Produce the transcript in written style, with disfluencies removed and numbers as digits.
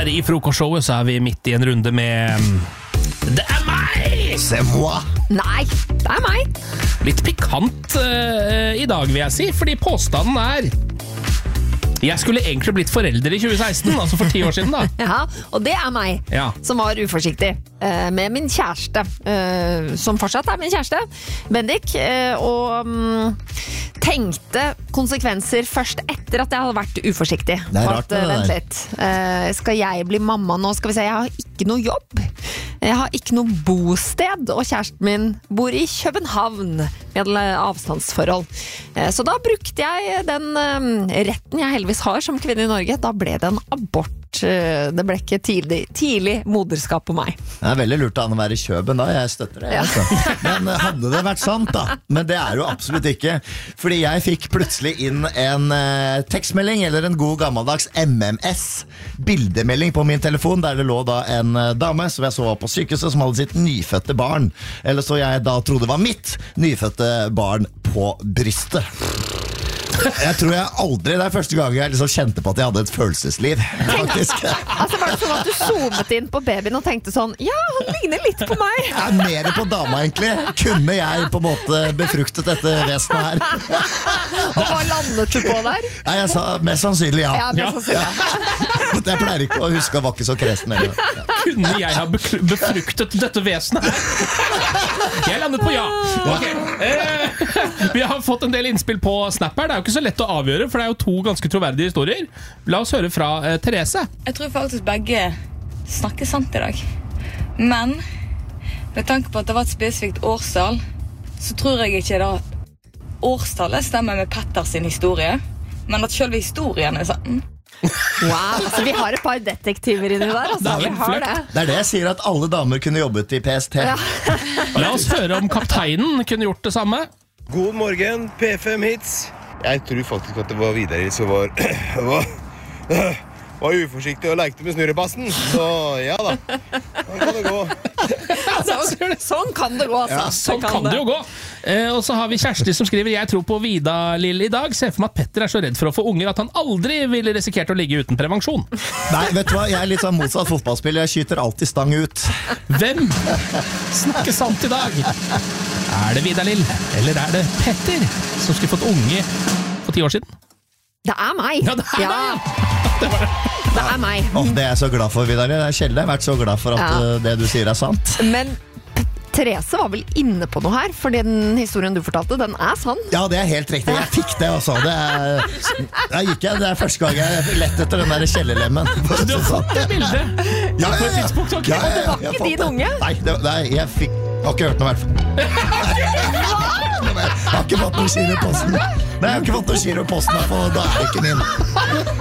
Her i frokostshowet så vi midt i en runde med Det meg! C'est moi! Nei, det meg. Litt pikant i dag, vil jeg si, fordi påstanden jeg skulle egentlig blitt forelder i 2016, altså for 10 år siden da. Ja, og det meg, Ja. som var uforsiktig med min kjæreste, som fortsatt min kjæreste, Bendik, og tenkte konsekvenser først etter at jeg hadde vært uforsiktig. Det rart det Vent der. litt. Skal jeg bli mamma nå? Skal vi se, jeg har ikke noe jobb. Jeg har ikke noe bosted, og kjæresten min bor i København med avstandsforhold. Så da brukte jeg den retten jeg heldigvis har som kvinne i Norge. Da ble det en abort. Det ble ikke tidlig moderskap på meg. Det veldig lurt an å være i Køben da, jeg støtter det. Ja. Altså. Men hadde det vært sant da? Men det jo absolutt ikke. Fordi jeg fikk plutselig inn en tekstmelding, eller en god gammeldags MMS, bildemelding på min telefon, der det lå da en dame som jeg så på sykehuset, som hadde sitt nyfødte barn. Eller så jeg da trodde var mitt nyfødte barn på brystet. Jeg tror jeg aldri, det første gang jeg liksom kjente på at jeg hadde et følelsesliv, faktisk. Altså var det sånn at du zoomet inn på babyen og tenkte sånn, ja, han ligner litt på meg. Jeg mer på dama egentlig. Kunne jeg på en måte befruktet dette vesenet her? Og hva landet du på der? Nei, jeg sa mest sannsynlig ja. Ja, mest sannsynlig. Jeg pleier ikke å huske, jeg var ikke så kresen heller. Ja. Kunne jeg ha befruktet dette vesenet her? Jeg landet på ja. Ok. Vi har fått en del innspill på Snap her. Det jo ikke så lett å avgjøre, for det jo to ganske troverdige historier. La oss høre fra Therese. Jeg tror faktisk begge snakker sant i dag. Men med tanke på at det var et spesifikt årstall, så tror jeg ikke da årstallet stemmer med Petters sin historie, men at selve historien sann. Wow, altså vi har et par detektiver inni der, altså. Vi har det. Det det jeg sier, at alle damer kunne jobbet i PST. Ja. La oss høre om kapteinen kunne gjort det samme. God morgen, P5 Hits. Jeg tror faktisk at det var Vidar som var uforsiktig og lekte med snurrepassen. Så ja da, sånn kan det gå. Sånn kan det gå, altså. Ja, sånn kan det jo gå. Og så har vi Kjersti som skriver: Jeg tror på Vida-Lill i dag. Ser for meg at Petter så redd for å få unger at han aldri ville risikert å ligge uten prevensjon. Nei, vet du hva? Jeg litt sånn motsatt fotballspiller. Jeg skyter alltid stang ut. Hvem snakker sant i dag? Det Vida-Lill, eller det Petter som skulle fått unge for 10 år siden? Det meg. Ja, det meg! Det var det. Det meg. Det jeg så glad for, Vidar. Jeg har vært så glad for at det du sier sant. Men Therese var vel inne på noe her, for den historien du fortalte, den sann. Ja, det helt riktig. Jeg fikk det også. Det første gang jeg lett etter den der kjellerlemmen. Du har fått det bildet Ja, på et tidspunkt, ok? Og det var ikke din unge? Nei, jeg har ikke hørt noe i hvert fall. Jeg har ikke fått noe giro i posten. Nei, jeg har ikke fått noe giro i posten, da det ikke min.